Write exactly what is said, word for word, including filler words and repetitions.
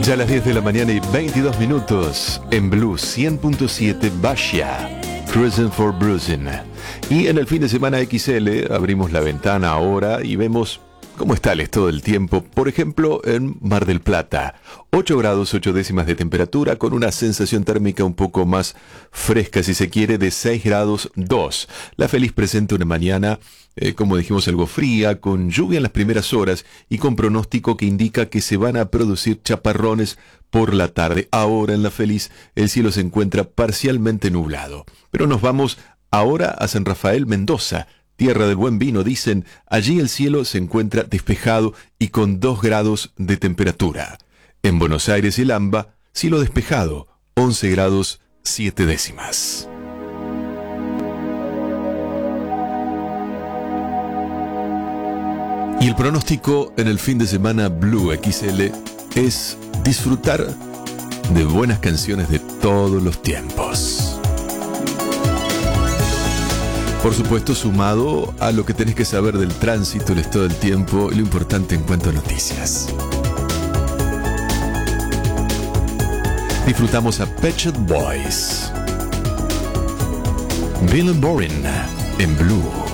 Ya a las diez de la mañana y veintidós minutos en Blue cien punto siete Basha, Cruising for Bruising. Y en el fin de semana X L abrimos la ventana ahora y vemos cómo está el estado del tiempo. Por ejemplo, en Mar del Plata, ocho grados ocho décimas de temperatura con una sensación térmica un poco más fresca, si se quiere, de seis grados dos. La Feliz presenta una mañana, eh, como dijimos, algo fría, con lluvia en las primeras horas y con pronóstico que indica que se van a producir chaparrones por la tarde. Ahora en La Feliz el cielo se encuentra parcialmente nublado. Pero nos vamos ahora a San Rafael, Mendoza, tierra del buen vino. Dicen, allí el cielo se encuentra despejado y con dos grados de temperatura. En Buenos Aires y Lamba, cielo despejado, once grados siete décimas. Y el pronóstico en el fin de semana Blue X L es disfrutar de buenas canciones de todos los tiempos. Por supuesto, sumado a lo que tenés que saber del tránsito, el estado del tiempo y lo importante en cuanto a noticias. Disfrutamos a Pet Shop Boys. Bill and Boring en Blue.